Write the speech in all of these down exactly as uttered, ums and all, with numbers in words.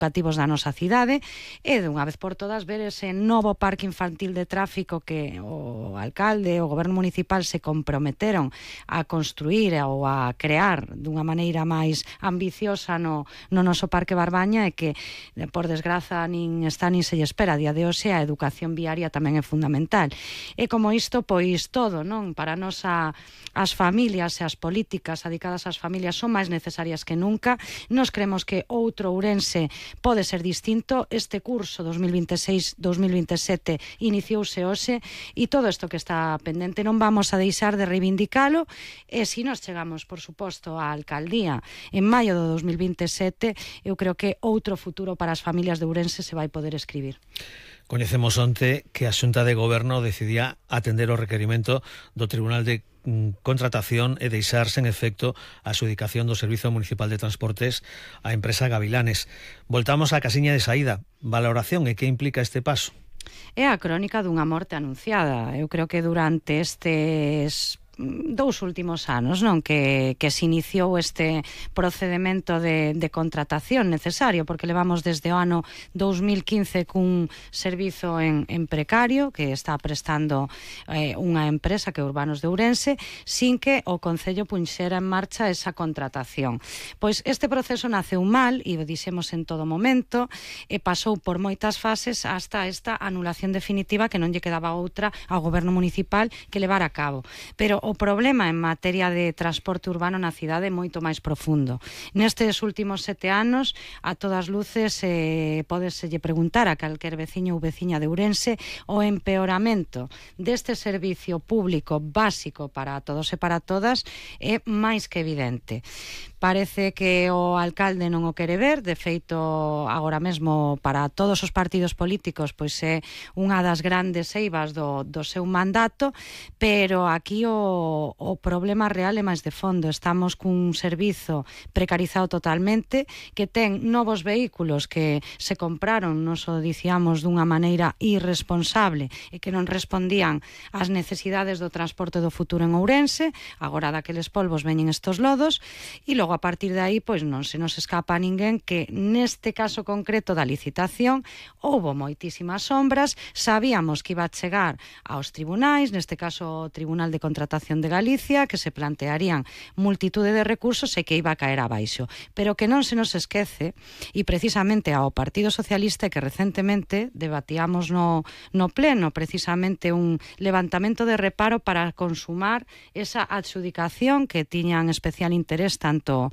educativos da nosa cidade e dunha vez por todas ver ese novo parque infantil de tráfico que o alcalde e o goberno municipal se comprometeron a construir ou a crear dunha maneira máis ambiciosa no, no noso Parque Barbaña e que, por desgraza, nin está nin se lle espera a día de hoxe. A educación viaria tamén é fundamental. E como isto, pois todo, non? Para nós a, as familias e as políticas dedicadas ás familias son máis necesarias que nunca. Nos creemos que outro Ourense pode ser distinto. Este curso dos mil vinte e seis dos mil vinte e sete iniciouse hoxe e todo isto que está pendente non vamos a deixar de reivindicalo, e se nos chegamos, por suposto, á alcaldía en maio do dos mil vinte e sete, eu creo que outro futuro para as familias de Ourense se vai poder escribir. Coñecemos onte que a Xunta de Goberno decidía atender o requerimento do Tribunal de Contratación e deixar sen efecto a adxudicación do Servizo Municipal de Transportes á empresa Gavilanes. Voltamos á casiña de saída. Valoración e que implica este paso? É a crónica dunha morte anunciada. Eu creo que durante estes dous últimos anos, non, que, que se iniciou este procedimento de, de contratación necesario, porque levamos desde o ano dos mil quince cun servizo en, en precario que está prestando eh, unha empresa que é Urbanos de Ourense, sin que o Concello punxera en marcha esa contratación. Pois este proceso naceu mal, e o dixemos en todo momento, e pasou por moitas fases hasta esta anulación definitiva que non lle quedaba outra ao goberno municipal que levar a cabo. Pero o problema en materia de transporte urbano na cidade é moito máis profundo. Nestes últimos sete anos, a todas luces, eh, podeselle preguntar a calquer veciño ou veciña de Ourense, o empeoramento deste servicio público básico para todos e para todas é máis que evidente. Parece que o alcalde non o quere ver, de feito, agora mesmo para todos os partidos políticos pois é unha das grandes eivas do, do seu mandato, pero aquí o, o problema real é máis de fondo. Estamos cun servizo precarizado totalmente, que ten novos vehículos que se compraron, nos o dicíamos, dunha maneira irresponsable e que non respondían ás necesidades do transporte do futuro en Ourense. Agora daqueles polvos veñen estos lodos, e logo a partir de aí pois non se nos escapa a ninguén que neste caso concreto da licitación houbo moitísimas sombras. Sabíamos que iba a chegar aos tribunais, neste caso o Tribunal de Contratación de Galicia, que se plantearían multitude de recursos e que iba a caer abaixo, pero que non se nos esquece, e precisamente ao Partido Socialista, que recentemente debatíamos no, no pleno precisamente un levantamento de reparo para consumar esa adxudicación que tiñan especial interés tanto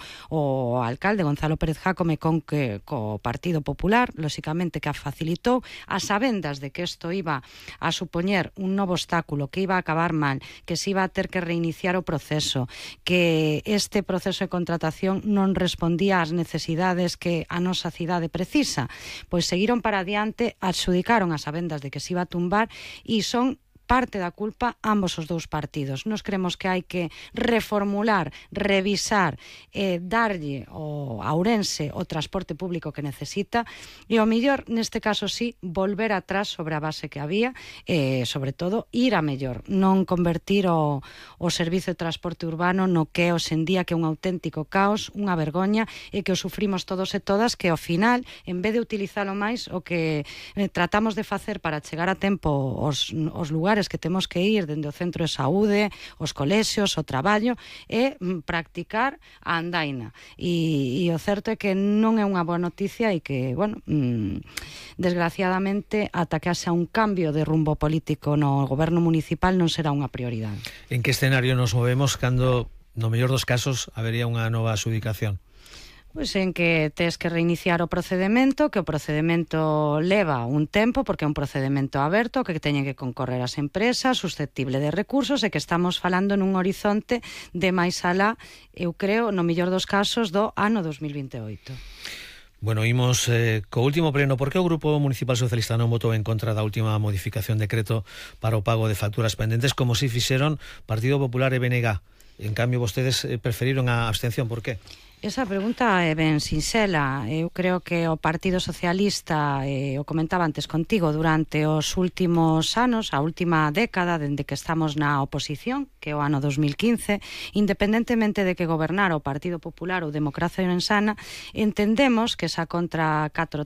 o alcalde Gonzalo Pérez Jácome con que co Partido Popular, lóxicamente que a facilitou, a sabendas de que isto iba a supoñer un novo obstáculo, que iba a acabar mal, que se iba a ter que reiniciar o proceso, que este proceso de contratación non respondía ás necesidades que a nosa cidade precisa, pois seguiron para adiante, adxudicaron a sabendas de que se iba a tumbar, e son parte da culpa ambos os dous partidos. Nos creemos que hai que reformular, revisar e eh, darlle ao Ourense o transporte público que necesita, e ao mellor, neste caso sí, volver atrás sobre a base que había e, sobre todo, ir a mellor, non convertir o, o servizo de transporte urbano no que é hoxe en día, que é un auténtico caos, unha vergoña, e que o sufrimos todos e todas, que ao final, en vez de utilizalo máis, o que eh, tratamos de facer para chegar a tempo os, os lugares que temos que ir dende o centro de saúde, os colexios, o traballo, é practicar a andaina. E, e o certo é que non é unha boa noticia e que, bueno, mmm, desgraciadamente, ata que haxa un cambio de rumbo político no goberno municipal non será unha prioridade. En que escenario nos movemos cando, no mellor dos casos, habería unha nova adxudicación? Pois en que tes que reiniciar o procedimento, que o procedimento leva un tempo, porque é un procedimento aberto, que teñen que concorrer as empresas, susceptible de recursos, e que estamos falando nun horizonte de máis alá, eu creo, no mellor dos casos, do ano dos mil vinte e oito. Bueno, imos eh, co último pleno. Por que o Grupo Municipal Socialista non votou en contra da última modificación de decreto para o pago de facturas pendentes, como si fixeron Partido Popular e B N G? En cambio, vostedes preferiron a abstención. Por que? Esa pregunta é ben sinxela. Eu creo que o Partido Socialista, eh, o comentaba antes contigo, durante os últimos anos, a última década, dende que estamos na oposición, que é o ano dos mil quince, independentemente de que gobernara o Partido Popular ou Democracia Ourensana, entendemos que esa contra catro